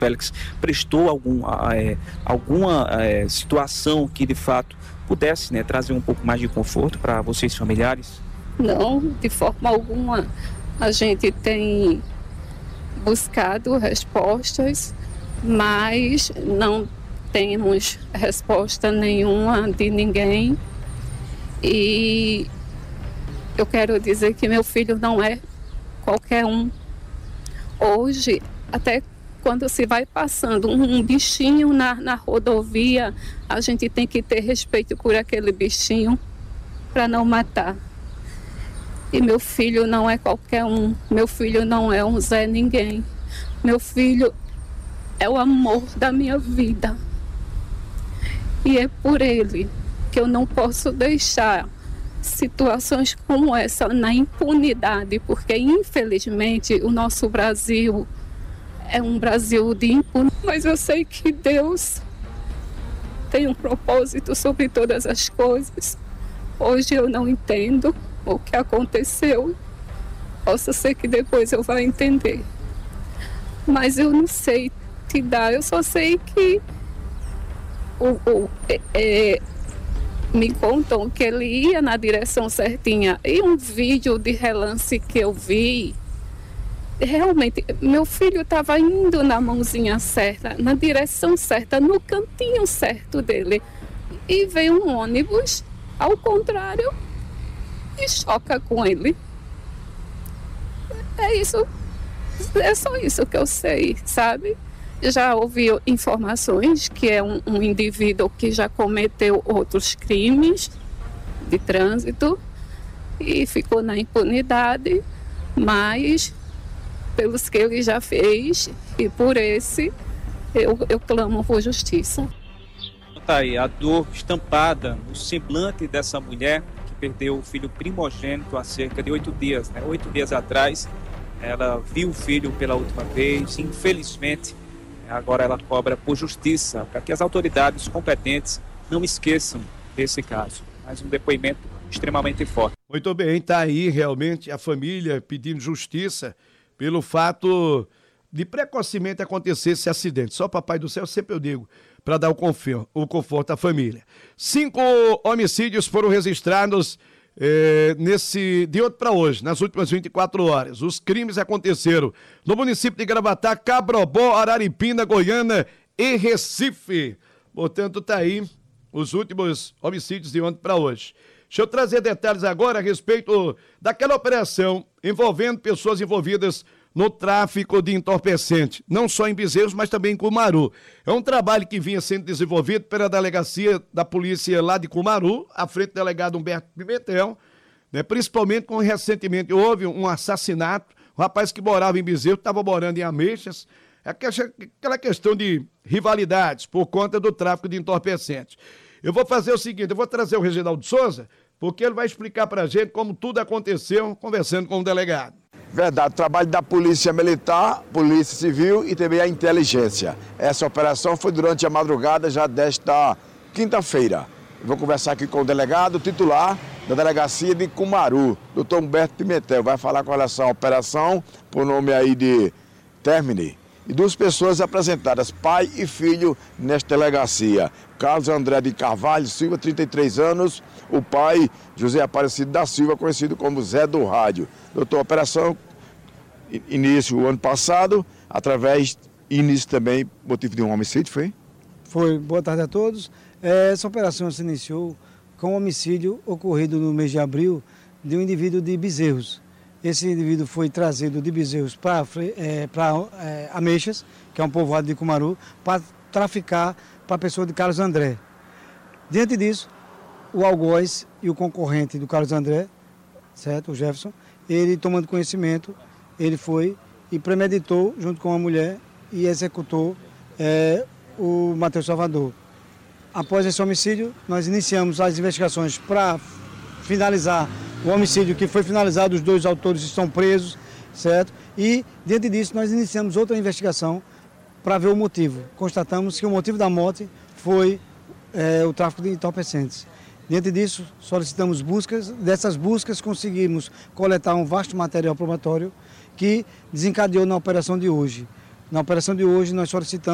Félix prestou alguma situação que de fato pudesse, né, trazer um pouco mais de conforto para vocês familiares? Não, de forma alguma. A gente tem buscado respostas, mas não temos resposta nenhuma de ninguém. E eu quero dizer que meu filho não é qualquer um. Hoje, até quando se vai passando um bichinho na rodovia, a gente tem que ter respeito por aquele bichinho para não matar. E meu filho não é qualquer um, meu filho não é um Zé Ninguém. Meu filho é o amor da minha vida. E é por ele que eu não posso deixar situações como essa na impunidade, porque infelizmente o nosso Brasil é um Brasil de impunidade. Mas eu sei que Deus tem um propósito sobre todas as coisas. Hoje eu não entendo o que aconteceu. Possa ser que depois eu vá entender. Mas eu não sei te dar, eu só sei que me contam que ele ia na direção certinha. E um vídeo de relance que eu vi, realmente, meu filho estava indo na mãozinha certa, na direção certa, no cantinho certo dele. E veio um ônibus, ao contrário, e choca com ele. É isso, é só isso que eu sei, sabe? Já ouvi informações que é um indivíduo que já cometeu outros crimes de trânsito e ficou na impunidade, mas pelos que ele já fez e por esse eu clamo por justiça. Tá aí a dor estampada no semblante dessa mulher que perdeu o filho primogênito há cerca de 8 dias, né? 8 dias atrás ela viu o filho pela última vez, infelizmente. Agora ela cobra por justiça, para que as autoridades competentes não esqueçam desse caso. Mais um depoimento extremamente forte. Muito bem, está aí realmente a família pedindo justiça pelo fato de precocemente acontecer esse acidente. Só Papai do Céu, sempre eu digo, para dar o conforto à família. 5 homicídios foram registrados de ontem para hoje, nas últimas 24 horas. Os crimes aconteceram no município de Gravatá, Cabrobó, Araripina, Goiânia e Recife. Portanto, tá aí os últimos homicídios de ontem para hoje. Deixa eu trazer detalhes agora a respeito daquela operação envolvendo pessoas envolvidas no tráfico de entorpecente, não só em Bezerros, mas também em Cumaru. É um trabalho que vinha sendo desenvolvido pela delegacia da polícia lá de Cumaru, à frente do delegado Humberto Pimentel, né? Principalmente com recentemente houve um assassinato, um rapaz que morava em Bezerros, estava morando em Ameixas, aquela questão de rivalidades por conta do tráfico de entorpecentes. Eu vou fazer o seguinte, eu vou trazer o Reginaldo Souza, porque ele vai explicar pra gente como tudo aconteceu, conversando com o delegado. Verdade, trabalho da Polícia Militar, Polícia Civil e também a inteligência. Essa operação foi durante a madrugada já desta quinta-feira. Vou conversar aqui com o delegado titular da delegacia de Cumaru, Dr. Humberto Pimentel. Vai falar com relação à operação, por nome aí de Termine. E 2 pessoas apresentadas, pai e filho, nesta delegacia. Carlos André de Carvalho Silva, 33 anos, o pai José Aparecido da Silva, conhecido como Zé do Rádio. Doutor, a operação início o ano passado, início também, motivo de um homicídio, foi? Foi, boa tarde a todos. Essa operação se iniciou com um homicídio ocorrido no mês de abril de um indivíduo de Bezerros. Esse indivíduo foi trazido de Bezerros para Ameixas, que é um povoado de Cumaru, para traficar para a pessoa de Carlos André. Diante disso, o algoz e o concorrente do Carlos André, certo, o Jefferson, ele tomando conhecimento, ele foi e premeditou junto com a mulher e executou o Matheus Salvador. Após esse homicídio, nós iniciamos as investigações para finalizar o homicídio que foi finalizado, os 2 autores estão presos, certo? E, diante disso, nós iniciamos outra investigação para ver o motivo. Constatamos que o motivo da morte foi o tráfico de entorpecentes. Diante disso, solicitamos buscas. Dessas buscas, conseguimos coletar um vasto material probatório que desencadeou na operação de hoje. Na operação de hoje, nós solicitamos